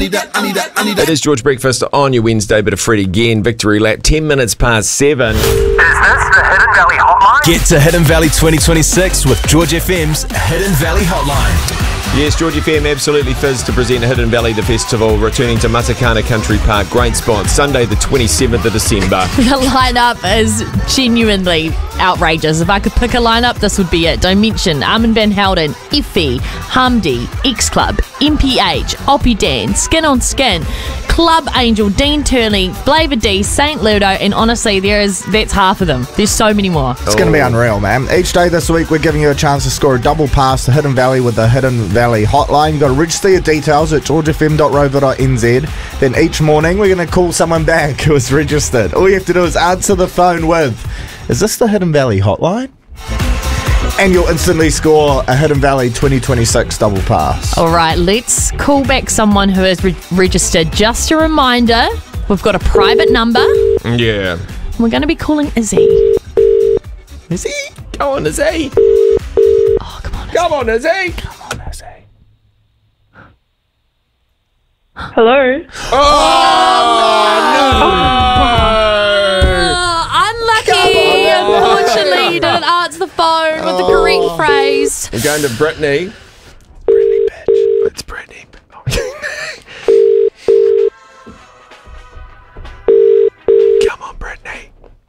It is George Breakfast on your Wednesday, bit of Fred again. Victory lap, 10 minutes past 7. Is this the Hidden Valley Hotline? Get to Hidden Valley 2026 with George FM's Hidden Valley Hotline. Yes, George FM absolutely fizz to present Hidden Valley the Festival, returning to Matakana Country Park. Great spot, Sunday the 27th of December. The lineup is genuinely outrageous. If I could pick a lineup, this would be it. Don't mention Armin van Helden, Effie, Hamdi, X Club, MPH, Oppie Dan, Skin on Skin, Club Angel, Dean Turley, Flavor D, Saint Ludo, and honestly, that's half of them. There's so many more. It's going to be unreal, man. Each day this week, we're giving you a chance to score a double pass to Hidden Valley with the Hidden Valley Hotline. You've got to register your details at georgefm.rover.nz. Then each morning, we're going to call someone back who is registered. All you have to do is answer the phone with, "Is this the Hidden Valley Hotline?" And you'll instantly score a Hidden Valley 2026 double pass. All right, let's call back someone who is registered. Just a reminder, we've got a private number. Yeah. We're going to be calling Izzy. Izzy? Go on, Izzy. Oh, come on, Izzy. Come on, Izzy. Come on, Izzy. Hello. Unlucky. Unfortunately, you didn't answer the phone with the correct phrase. We're going to Brittany. Brittany, bitch. It's Brittany. Come on, Brittany.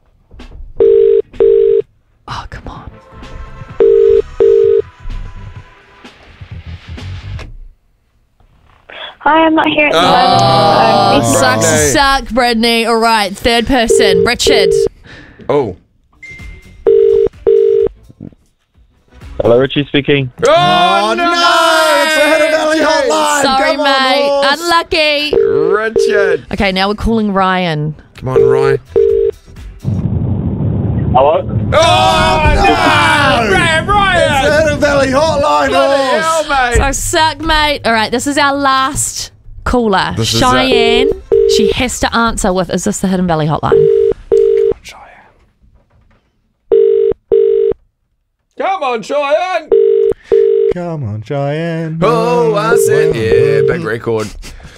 Oh, come on. Hi, I'm not here at the moment. Sucks to suck, Brittany. All right, third person, Richard. Oh. Hello, Richie speaking. Oh, no! It's the Hidden Valley Hotline. Sorry, Come on, mate. horse. Unlucky. Richard. Okay, now we're calling Ryan. Come on, Ryan. Hello? Oh, no! It's the Ryan! Hidden Valley Hotline, Bloody horse. hell, mate. So suck, mate. All right, this is our last caller. This is Cheyenne. She has to answer with, is this the Hidden Valley Hotline? Come on, Cheyenne. Come on, Cheyenne. Oh, I said, yeah, big record.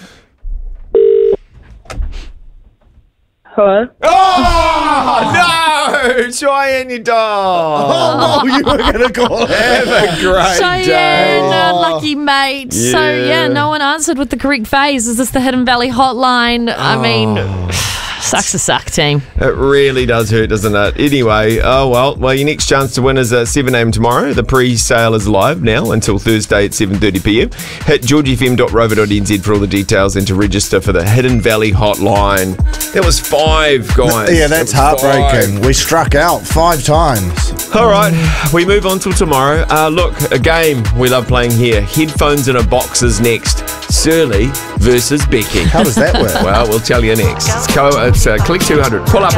Hello. Oh, no! Cheyenne, you dog. Oh, you were going to call it. Have a great Cheyenne, day. unlucky, mate. So, Yeah. no one answered with the correct phrase. Is this the Hidden Valley Hotline? I mean, sucks to suck, team. It really does hurt, doesn't it? Anyway, well, your next chance to win is at 7 a.m. tomorrow. The pre-sale is live now until Thursday at 7:30 p.m. Hit georgefm.rover.nz for all the details and to register for the Hidden Valley Hotline. That was 5, guys. Yeah, that's That was heartbreaking. 5. We struck out 5 times. All right, we move on till tomorrow. Look, a game we love playing here. Headphones in a box is next. Surly versus Becky. How does that work? Well, we'll tell you next. It's Click 200. Pull up.